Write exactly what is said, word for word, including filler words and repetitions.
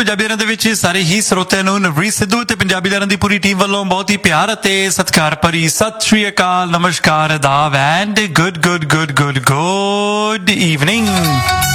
ਪੰਜਾਬੀ ਲਹਿਰਾਂ ਦੇ ਵਿੱਚ ਸਾਰੇ ਹੀ ਸਰੋਤਿਆਂ ਨੂੰ ਨਵਰੀਤ ਸਿੱਧੂ ਅਤੇ ਪੰਜਾਬੀ ਲਹਿਰਾਂ ਦੀ ਪੂਰੀ ਟੀਮ ਵੱਲੋਂ ਬਹੁਤ ਹੀ ਪਿਆਰ ਅਤੇ ਸਤਿਕਾਰ ਭਰੀ ਸਤਿ ਸ਼੍ਰੀ ਅਕਾਲ, ਨਮਸਕਾਰ, ਆਦਾਬ and good good good good good evening.